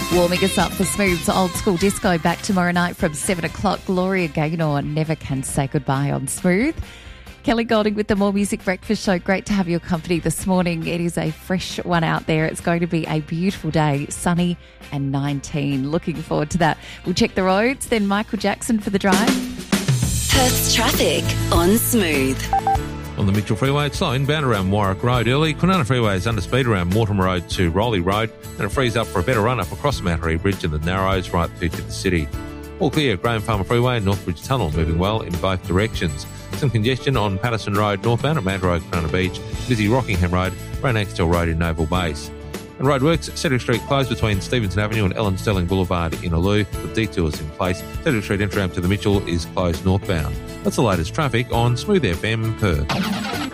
Warming us up for Smooth's Old School Disco back tomorrow night from 7 o'clock. Gloria Gaynor never can say goodbye on Smooth. Kelly Golding with the More Music Breakfast Show. Great to have your company this morning. It is a fresh one out there. It's going to be a beautiful day, sunny and 19. Looking forward to that. We'll check the roads, then Michael Jackson for the drive. Perth's traffic on Smooth. On the Mitchell Freeway, it's slow inbound around Warwick Road early. Kwinana Freeway is under speed around Mortimer Road to Rowley Road, and it frees up for a better run-up across the Mattery Bridge and the Narrows right through to the city. All clear, Graham Farmer Freeway and Northbridge Tunnel moving well in both directions. Some congestion on Patterson Road northbound at Mad Road, Kwinana Beach, busy Rockingham Road, around Axtell Road in Naval Base. And roadworks, Cedric Street closed between Stevenson Avenue and Ellen Sterling Boulevard in Aloo, with detours in place. Cedric Street entry ramp to the Mitchell is closed northbound. That's the latest traffic on Smooth FM Perth.